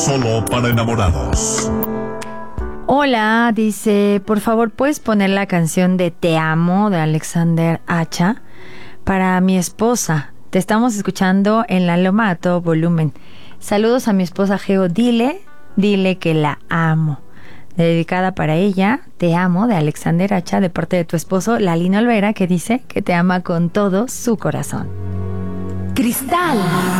Solo para enamorados. Hola, dice, por favor, ¿puedes poner la canción de Te Amo de Alexander Hacha para mi esposa? Te estamos escuchando en La Loma a todo volumen. Saludos a mi esposa Geo, dile que la amo. Dedicada para ella, Te Amo de Alexander Hacha, de parte de tu esposo Lalino Olvera, que dice que te ama con todo su corazón. Cristal